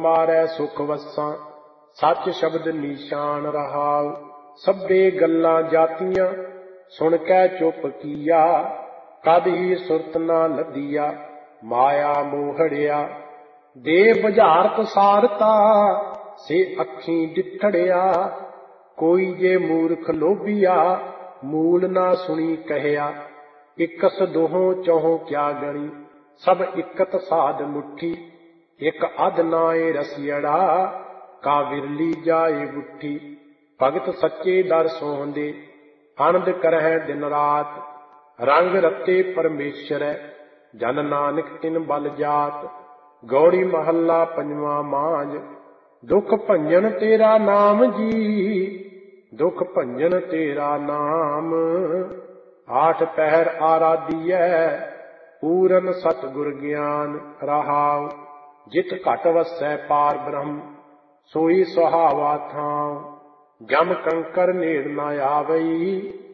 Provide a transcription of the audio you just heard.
ਮਾਰੈ ਸੁਖ ਵਸਾਂ, ਸੱਚ ਸ਼ਬਦ ਨੀਸ਼ਾਨ ਰਹਾਉ। ਸਭੇ ਗੱਲਾਂ ਜਾਤੀਆਂ ਸੁਣ ਕੈ ਚੁੱਪ ਕੀਆ, ਕਦ ਹੀ ਸੁਰਤ ਨਾ ਲੱਦੀਆ ਮਾਇਆ ਮੋਹੜਿਆ। ਦੇ ਬੁਝਾਰਤ ਸਾਰਤਾ ਸੇ ਅੱਖੀਂ ਡਿਠੜਿਆ, ਕੋਈ ਜੇ ਮੂਰਖ ਲੋਭੀਆ ਮੂਲ ਨਾ ਸੁਣੀ ਕਹਿਆ। ਇਕਸ ਦੋਹੋਂ ਚੌਹੋਂ ਕਿਆ ਗਣੀ, ਸਭ ਇਕਤ ਸਾਧ ਮੁੱਠੀ। ਇੱਕ ਅਧ ਨਾਏ ਰਸੀਅੜਾ, ਕਾ ਵਿਰਲੀ ਜਾਏ ਬੁੱਠੀ। ਭਗਤ ਸੱਚੇ ਦਰ ਸੋਹੰਦੇ, ਆਨੰਦ ਕਰਹਿ ਦਿਨ ਰਾਤ। ਰੰਗ ਰਤੇ ਪਰਮੇਸ਼ਰੈ, ਜਨ ਨਾਨਕ ਤਿਨ ਬਲ ਜਾਤ। ਗੌੜੀ ਮਹੱਲਾ ਪੰਜਵਾਂ ਮਾਝ। ਦੁਖ ਭੰਜਨ ਤੇਰਾ ਨਾਮ ਜੀ, ਦੁਖ ਭੰਜਨ ਤੇਰਾ ਨਾਮ। ਆਠ ਪਹਿਰ ਆਰਾਧੀਐ, ਪੂਰਨ ਸਤਿਗੁਰ ਗਿਆਨ ਰਹਾਉ। ਜਿਤ ਘਟ ਵਸੈ ਪਾਰ ਬ੍ਰਹਮ, ਸੋਈ ਸੁਹਾਵਾ ਥਾਉ। ਜਮ ਕੰਕਰ ਨੇੜ ਨਾ ਆਵਈ,